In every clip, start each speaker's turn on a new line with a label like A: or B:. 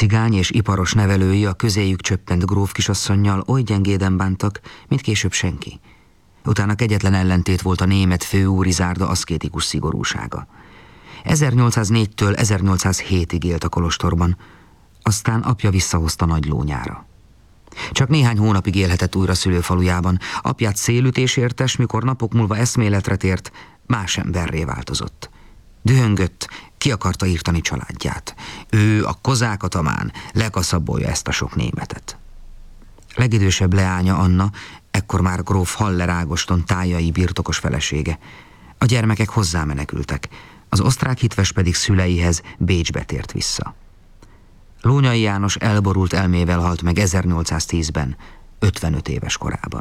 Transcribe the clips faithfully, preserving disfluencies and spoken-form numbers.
A: cigány és iparos nevelői a közéjük csöppent gróf kisasszonnyal oly gyengéden bántak, mint később senki. Utána kegyetlen ellentét volt a német főúrizárda aszkétikus szigorúsága. ezernyolcszáznégytől ezernyolcszázhétig élt a kolostorban, aztán apja visszahozta Nagylónyára. Csak néhány hónapig élhetett újra szülőfalujában. Apját szélütés érte, s mikor napok múlva eszméletre tért, más emberré változott. Dühöngött, ki akarta írtani családját. Ő, a kozák atamán, lekaszabolja ezt a sok németet. Legidősebb leánya Anna, ekkor már gróf Haller Ágoston tájai birtokos felesége. A gyermekek hozzámenekültek, az osztrák hitves pedig szüleihez Bécsbe tért vissza. Lónyay János elborult elmével halt meg ezernyolcszáztízben, ötvenöt éves korában.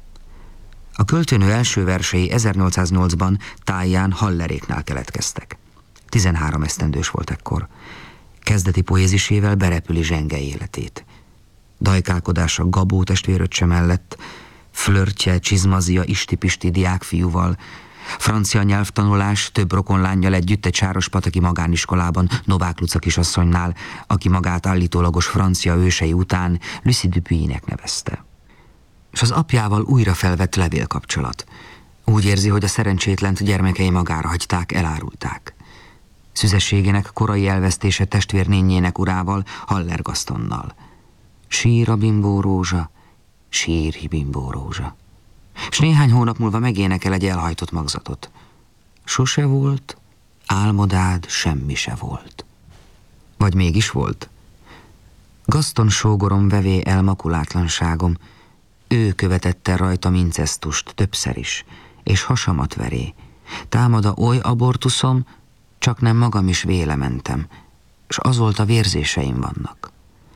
A: A költőnő első versei ezernyolcszáznyolcban Táján Halleréknál keletkeztek. tizenhárom esztendős volt ekkor. Kezdeti poézisével berepüli zsenge életét. Dajkálkodása Gabó testvéröccse mellett, flörtje Csizmazia isti-pisti diákfiúval, francia nyelvtanulás több rokonlánnyal együtt egy sárospataki magániskolában Novák Luca kisasszonynál, aki magát állítólagos francia ősei után Lucie Dupuy-nek nevezte. És az apjával újra felvett levélkapcsolat. Úgy érzi, hogy a szerencsétlent gyermekei magára hagyták, elárulták. Szüzességének korai elvesztése testvérnényének urával, Haller Gasztonnal. Sír a bimbó rózsa, sír bimbó rózsa. S néhány hónap múlva megénekel egy elhajtott magzatot. Sose volt, álmodád semmi se volt. Vagy mégis volt? Gaszton sógorom vevé el makulátlanságom, ő követette rajtam incesztust többször is, és hasamat veré. Támada oly abortuszom, csak nem magam is vélementem, s azóta vérzéseim vannak.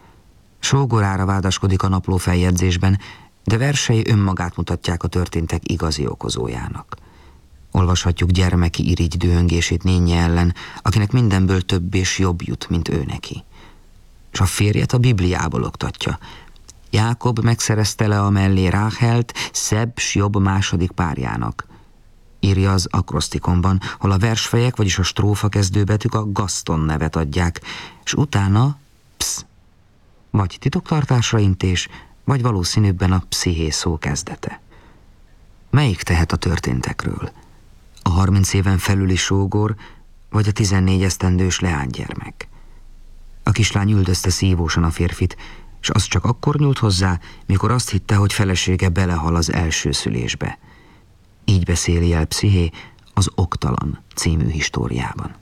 A: Sógorára vádaskodik a napló feljegyzésben, de versei önmagát mutatják a történtek igazi okozójának. Olvashatjuk gyermeki irigy dühöngését nénye ellen, akinek mindenből több és jobb jut, mint ő neki. És a férjet a Bibliából oktatja. Jákob megszerezte le a mellé Ráhelt szebb s jobb második párjának. Írja az akrosztikonban, hol a versfejek, vagyis a strófa kezdőbetűk a Gaszton nevet adják, és utána psz, vagy titoktartásra intés, vagy valószínűbben a psziché szó kezdete. Melyik tehet a történtekről? A harminc éven felüli sógor, vagy a tizennégy esztendős leánygyermek? A kislány üldözte szívósan a férfit, és az csak akkor nyúlt hozzá, mikor azt hitte, hogy felesége belehal az első szülésbe. Így beszéli el Psziché az Oktalan című históriában.